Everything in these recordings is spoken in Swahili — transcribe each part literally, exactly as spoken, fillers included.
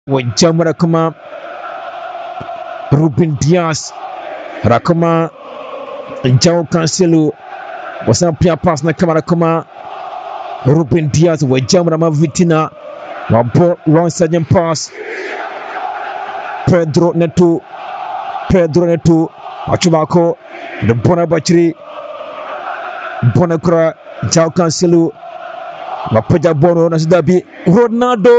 Wajama rakama Ruben Dias rakama João Cancelo wasan pia pass na kama rakama Ruben Dias wajama rama Vitina wabo long sudden pass Pedro Neto Pedro Neto achubako de bona bachiri bona kura João Cancelo wapaja bono na sidabi Ronaldo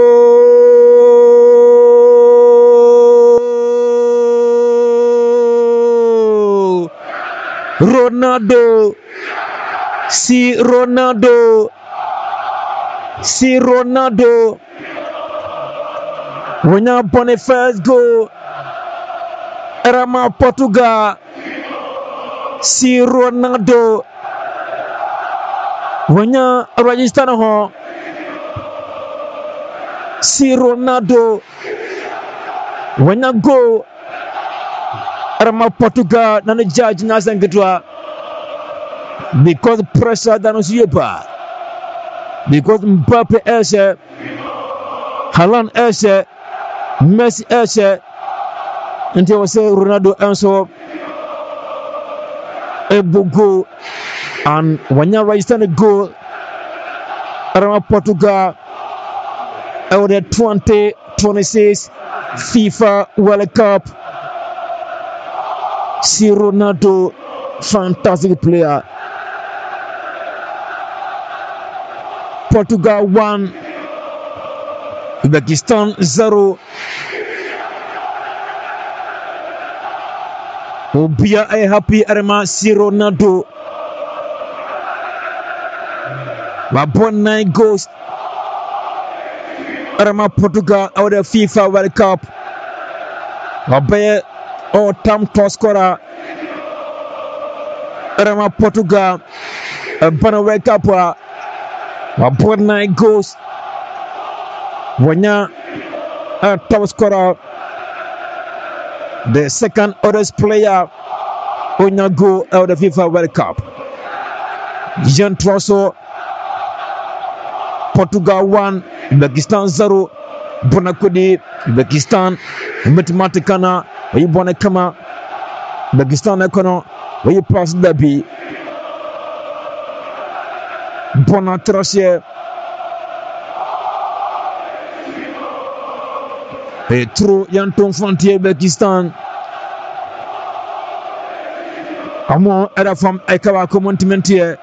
Ronaldo si Ronaldo si Ronaldo wanya bone first goal Rama Portugal si Ronaldo wanya register ho si Ronaldo wanya goal Rama Portugal na judge na zangitwa because pressure that was yepa because Mbappe ese Haaland ese Messi ese until we say Ronaldo also a goal and when you register the goal Rama Portugal out the twenty twenty-six FIFA World Cup. Si Ronaldo, fantastic player. Portugal one, Uzbekistan zero. Obia ay happy arma si Ronaldo. Wabon nine goals. Arma Portugal out of FIFA World Cup. Wabaya all time top scorer Rama Portugal a bana World Cup wa wabon nine goals wanya a top scorer the second oldest player wanya go out of FIFA World Cup Jean Trosso Portugal one Uzbekistan zero Bonakodi Uzbekistan matematicana we bona kama Uzbekistan ekono we pass dabi bona trosye e tro yanton frontier Uzbekistan amo era fam ekawa commontimentier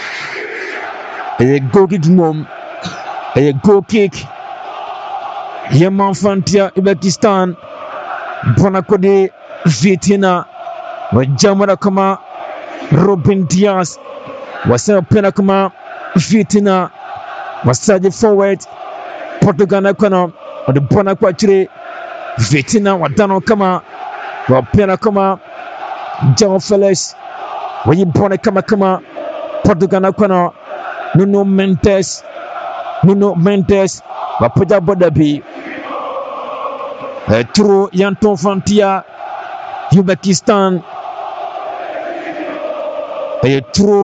e go kick mom e go kick yeman frontier Uzbekistan Bonakodi Vitina wajamara kama Ruben Dias wasa pena kama Vitina wasaje forward Portugal na kono ode bona kwa chire Vitina wadano kama wapena kama João Felix wayi bona kama kama Portugal na kono Nuno Mendes Nuno Mendes wapoja bodabi Tro yanton fantia Uzbekistan et tro